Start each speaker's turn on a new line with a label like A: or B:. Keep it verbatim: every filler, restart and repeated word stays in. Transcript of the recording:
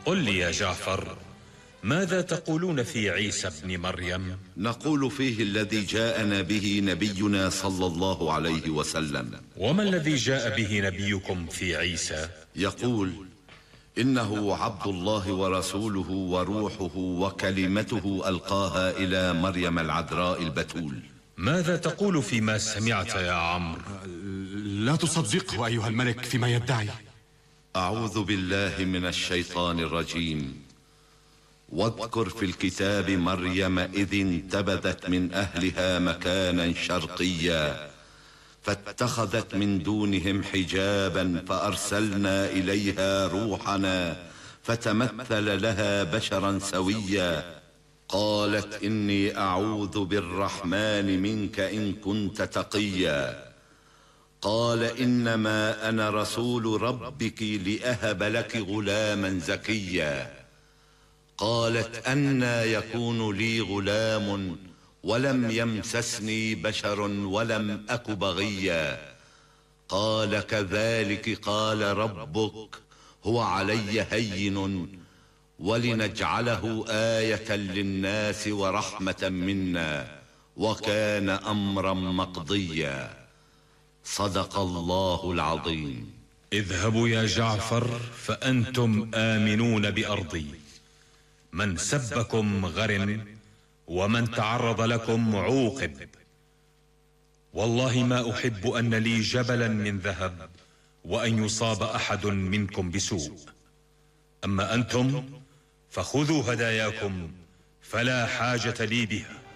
A: قل لي يا جعفر، ماذا تقولون في عيسى ابن مريم؟
B: نقول فيه الذي جاءنا به نبينا صلى الله عليه وسلم.
A: وما الذي جاء به نبيكم في عيسى؟
B: يقول إنه عبد الله ورسوله وروحه وكلمته ألقاها إلى مريم العذراء البتول.
A: ماذا تقول فيما سمعت يا عمرو؟
C: لا تصدقه أيها الملك فيما يدعي.
B: أعوذ بالله من الشيطان الرجيم. واذكر في الكتاب مريم إذ انتبذت من أهلها مكانا شرقيا فاتخذت من دونهم حجابا فأرسلنا إليها روحنا فتمثل لها بشرا سويا قالت إني أعوذ بالرحمن منك إن كنت تقيا قال إنما أنا رسول ربك لأهب لك غلاما زكيا قالت أنى يكون لي غلام ولم يمسسني بشر ولم أك بغيا قال كذلك قال ربك هو علي هين ولنجعله آية للناس ورحمة منا وكان أمرا مقضيا. صدق الله العظيم.
A: اذهبوا يا جعفر فأنتم آمنون بأرضي. من سبكم غرم ومن تعرض لكم عوقب. والله ما أحب أن لي جبلا من ذهب وأن يصاب أحد منكم بسوء. أما أنتم فخذوا هداياكم فلا حاجة لي بها.